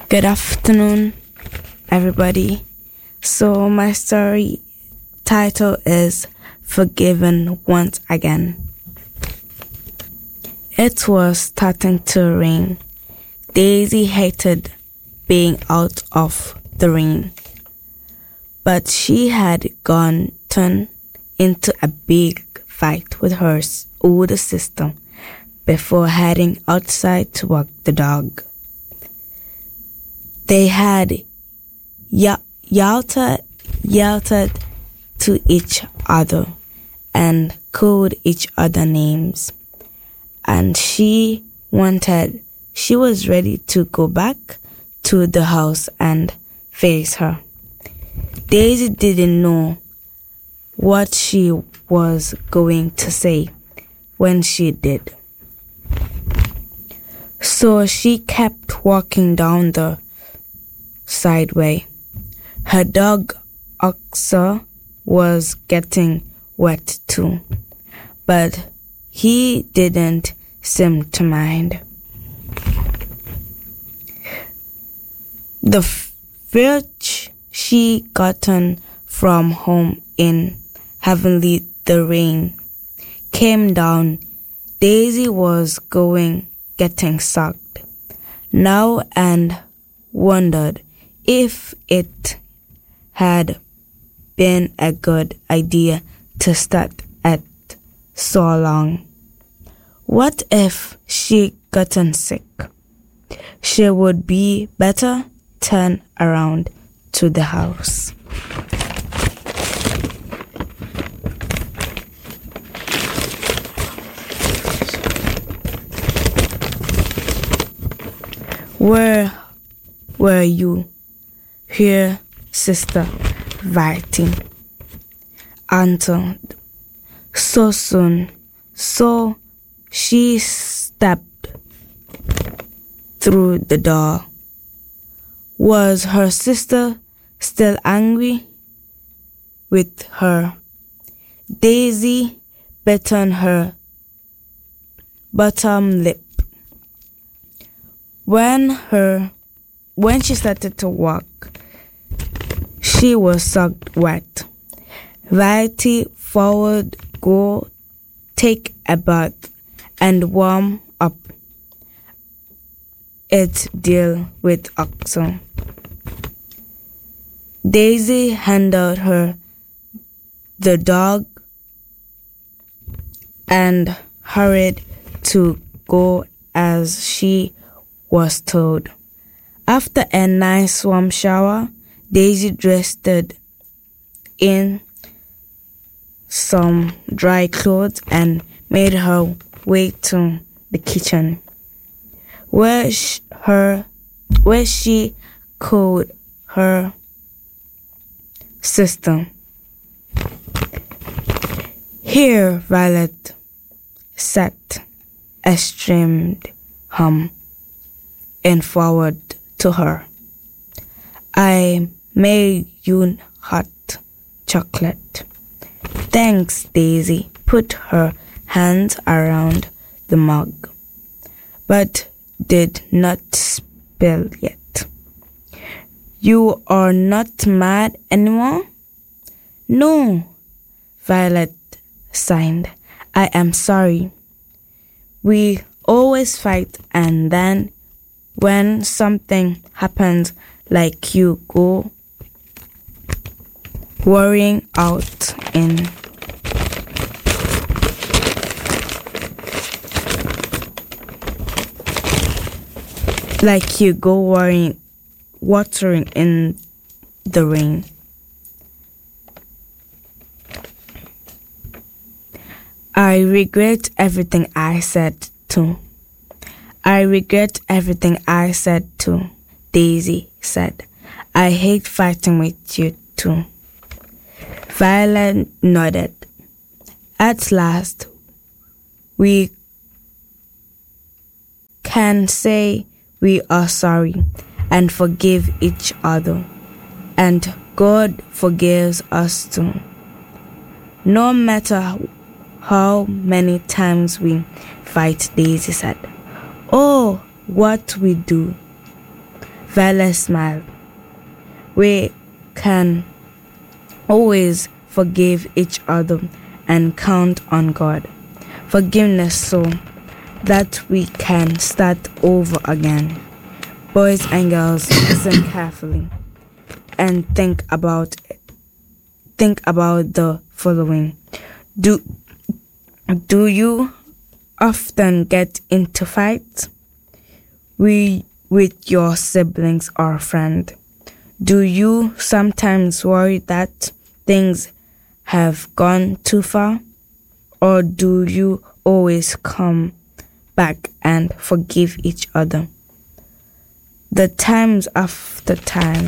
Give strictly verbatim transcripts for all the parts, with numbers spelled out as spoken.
Good afternoon, everybody. So my story title is Forgiven Once Again. It was starting to rain. Daisy hated being out of the rain, but she had gotten into a big fight with her older sister before heading outside to walk the dog. They had ye- yelled, yelled to each other and called each other names, and she wanted, she was ready to go back to the house and face her. Daisy didn't know what she was going to say when she did. So she kept walking down the sideway. Her dog Oxer was getting wet too, but he didn't seem to mind. The fridge she gotten from home in Heavenly the rain came down. Daisy was going getting soaked now and wondered if it had been a good idea to start at so long. What if she gotten sick? She would be better turn around to the house. Where were you? Here, sister, writing. Answered. So soon. So she stepped through the door. Was her sister still angry with her? Daisy bit on her bottom lip. When her when she started to walk, she was soaked wet. Verity forward, go take a bath and warm up. It deal with Oxo. Daisy handed her the dog and hurried to go as she was told. After a nice warm shower, Daisy dressed in some dry clothes and made her way to the kitchen, where she, her, where she called her sister. Here, Violet sat a streamed hum and forward to her. I made you hot chocolate. Thanks, Daisy put her hands around the mug, but did not spill yet. You are not mad anymore? No, Violet sighed. I am sorry. We always fight, and then when something happens, like you go worrying out in like you go worrying watering in the rain. I regret everything I said too. I regret everything I said too, Daisy said. I hate fighting with you too. Violet nodded. At last, we can say we are sorry and forgive each other, and God forgives us too. No matter how many times we fight, Daisy said. Oh, what we do. Valley smile. We can always forgive each other and count on God. Forgiveness so that we can start over again. Boys and girls, listen carefully and think about think about the following. Do do you often get into fights we, with your siblings or friend? Do you sometimes worry that things have gone too far? Or do you always come back and forgive each other? The times after time,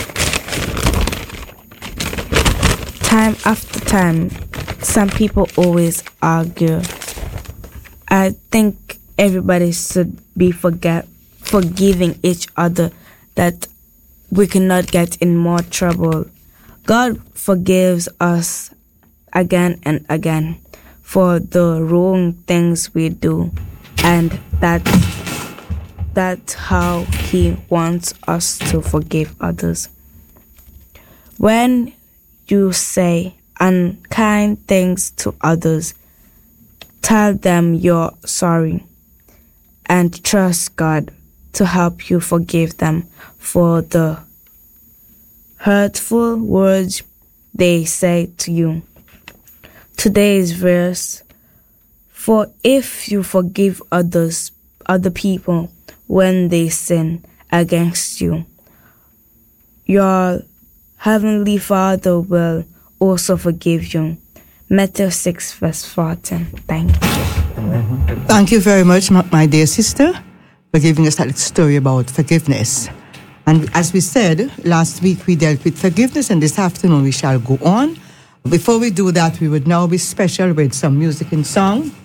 time after time, some people always argue. I think everybody should be forget, forgiving each other, that we cannot get in more trouble. God forgives us again and again for the wrong things we do, and that that's how He wants us to forgive others. When you say unkind things to others, tell them you're sorry and trust God to help you forgive them for the hurtful words they say to you. Today's verse: for if you forgive others, other people when they sin against you, your heavenly Father will also forgive you. Matthew six verse fourteen. Thank you. Thank you very much, my dear sister, for giving us that story about forgiveness. And as we said, last week we dealt with forgiveness, and this afternoon we shall go on. Before we do that, we would now be special with some music and song.